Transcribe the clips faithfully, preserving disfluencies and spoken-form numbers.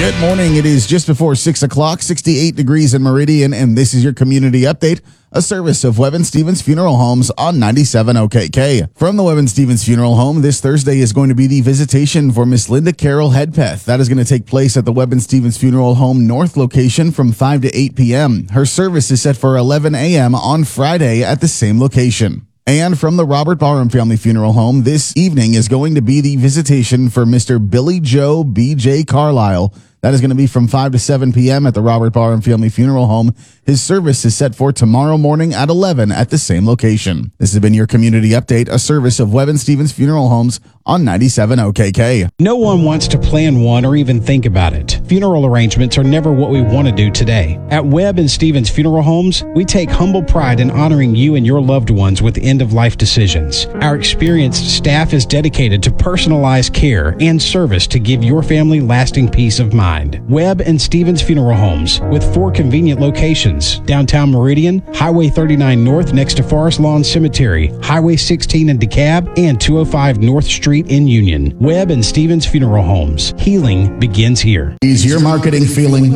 Good morning. It is just before six o'clock, sixty-eight degrees in Meridian, and this is your community update, a service of Webb and Stevens Funeral Homes on ninety-seven O K K. From the Webb and Stevens Funeral Home, this Thursday is going to be the visitation for Miss Linda Carol Hedpeth. That is going to take place at the Webb and Stevens Funeral Home North location from five to eight p.m. Her service is set for eleven a.m. on Friday at the same location. And from the Robert Barham Family Funeral Home, this evening is going to be the visitation for Mister Billy Joe B J Carlisle. That is going to be from five to seven p.m. at the Robert Barham Family Funeral Home. His service is set for tomorrow morning at eleven at the same location. This has been your community update, a service of Webb and Stevens Funeral Homes on ninety-seven O K K. No one wants to plan one or even think about it. Funeral arrangements are never what we want to do today. At Webb and Stevens Funeral Homes, we take humble pride in honoring you and your loved ones with end-of-life decisions. Our experienced staff is dedicated to personalized care and service to give your family lasting peace of mind. Webb and Stevens Funeral Homes, with four convenient locations: downtown Meridian, Highway thirty-nine North next to Forest Lawn Cemetery, Highway sixteen in DeKalb, and two oh five North Street in Union. Webb and Stevens Funeral Homes. Healing begins here. Is your marketing feeling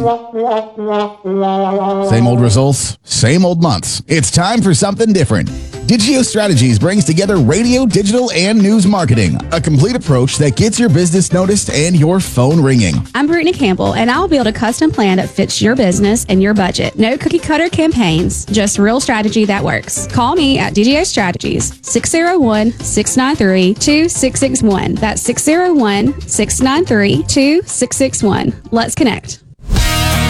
same old results, same old months? It's time for something different. Digio Strategies brings together radio, digital, and news marketing, a complete approach that gets your business noticed and your phone ringing. I'm Brittany Campbell, and I'll build a custom plan that fits your business and your budget. No cookie cutter campaigns, just real strategy that works. Call me at Digio Strategies, six oh one, six nine three, two six six one. That's six oh one, six nine three, two six six one. Let's connect.